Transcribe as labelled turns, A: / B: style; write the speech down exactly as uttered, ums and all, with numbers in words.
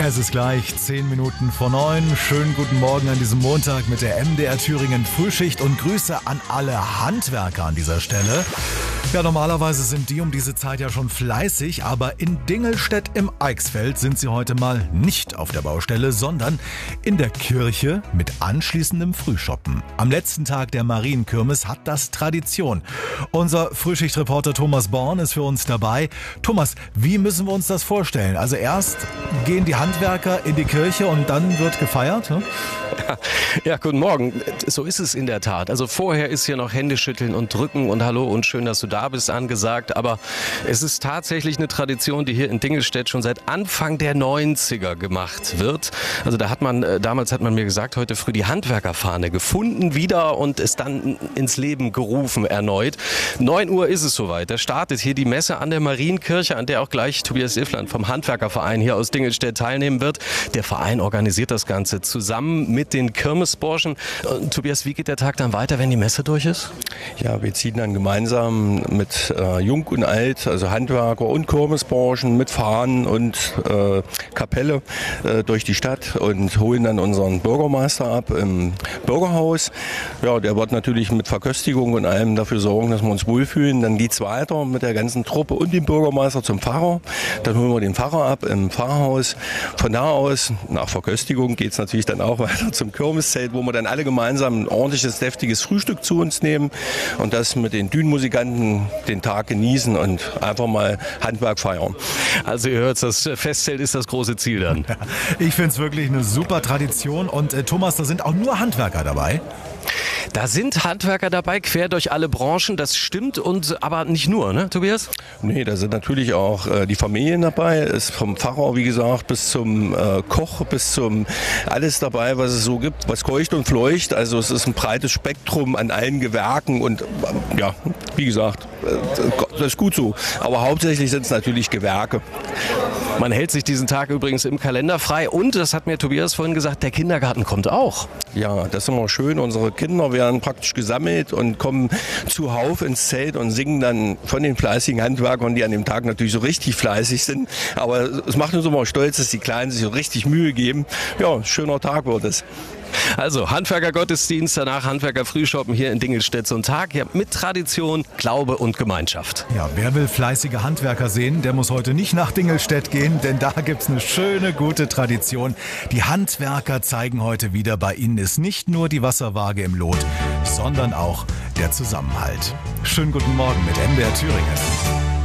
A: Es ist gleich zehn Minuten vor neun. Schönen guten Morgen an diesem Montag mit der M D R Thüringen Frühschicht und Grüße an alle Handwerker an dieser Stelle. Ja, normalerweise sind die um diese Zeit ja schon fleißig, aber in Dingelstedt im Eichsfeld sind sie heute mal nicht auf der Baustelle, sondern in der Kirche mit anschließendem Frühschoppen. Am letzten Tag der Marienkirmes hat das Tradition. Unser Frühschichtreporter Thomas Born ist für uns dabei. Thomas, wie müssen wir uns das vorstellen? Also erst gehen die Handwerker in die Kirche und dann wird gefeiert? Hm?
B: Ja, ja, guten Morgen. So ist es in der Tat. Also vorher ist hier noch Händeschütteln und Drücken und Hallo und schön, dass du da bist angesagt. Aber es ist tatsächlich eine Tradition, die hier in Dingelstedt schon seit Anfang der neunziger gemacht wird. Also da hat man, damals hat man mir gesagt, heute früh die Handwerkerfahne gefunden wieder und ist dann ins Leben gerufen erneut. neun Uhr ist es soweit. Da startet hier die Messe an der Marienkirche, an der auch gleich Tobias Iffland vom Handwerkerverein hier aus Dingelstedt teilnehmen wird. Der Verein organisiert das Ganze zusammen mit den Kirmesburschen. Und Tobias, wie geht der Tag dann weiter, wenn die Messe durch ist?
C: Ja, wir ziehen dann gemeinsam mit äh, Jung und Alt, also Handwerker und Kirmesburschen mit Fahnen und äh, Kapelle äh, durch die Stadt und holen dann unseren Bürgermeister ab im Bürgerhaus. Ja, der wird natürlich mit Verköstigung und allem dafür sorgen, dass wir uns wohlfühlen. Dann geht's weiter mit der ganzen Truppe und dem Bürgermeister zum Pfarrer. Dann holen wir den Pfarrer ab im Pfarrhaus. Von da aus, nach Verköstigung, geht's natürlich dann auch weiter zum Kirmeszelt, wo wir dann alle gemeinsam ein ordentliches, deftiges Frühstück zu uns nehmen und das mit den Dünenmusikanten den Tag genießen und einfach mal Handwerk feiern.
B: Also ihr hört, das Festzelt ist das große Ziel dann.
A: Ich finde es wirklich eine super Tradition und äh, Thomas, da sind auch nur Handwerker dabei.
B: Da sind Handwerker dabei, quer durch alle Branchen, das stimmt, und aber nicht nur, ne, Tobias?
C: Nee, da sind natürlich auch äh, die Familien dabei, ist vom Pfarrer, wie gesagt, bis zum äh, Koch, bis zum alles dabei, was es so gibt, was keucht und fleucht. Also es ist ein breites Spektrum an allen Gewerken und äh, ja, wie gesagt, äh, das ist gut so. Aber hauptsächlich sind es natürlich Gewerke.
B: Man hält sich diesen Tag übrigens im Kalender frei und, das hat mir Tobias vorhin gesagt, der Kindergarten kommt auch.
C: Ja, das ist immer schön. Unsere Kinder werden praktisch gesammelt und kommen zuhauf ins Zelt und singen dann von den fleißigen Handwerkern, die an dem Tag natürlich so richtig fleißig sind. Aber es macht uns immer stolz, dass die Kleinen sich so richtig Mühe geben. Ja, schöner Tag wird es.
B: Also Handwerker-Gottesdienst, danach Handwerker-Frühschoppen hier in Dingelstedt, so ein Tag ja, mit Tradition, Glaube und Gemeinschaft.
A: Ja, wer will fleißige Handwerker sehen, der muss heute nicht nach Dingelstedt gehen, denn da gibt's eine schöne, gute Tradition. Die Handwerker zeigen heute wieder, bei ihnen ist nicht nur die Wasserwaage im Lot, sondern auch der Zusammenhalt. Schönen guten Morgen mit M D R Thüringen.